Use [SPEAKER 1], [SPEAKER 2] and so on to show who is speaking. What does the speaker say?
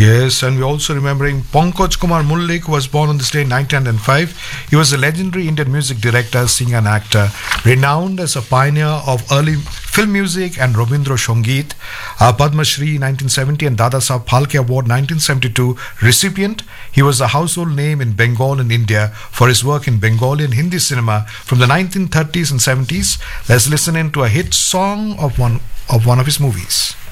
[SPEAKER 1] Yes, and we're also remembering Pankaj Kumar Mullik, who was born on this day in 1905. He was a legendary Indian music director, singer, and actor, renowned as a pioneer of early film music and Rabindra Sangeet, Padma Shri 1970 and Dada Saheb Phalke Award 1972 recipient. He was a household name in Bengal and India for his work in Bengali and Hindi cinema from the 1930s and 70s. Let's listen in to a hit song of one of his movies.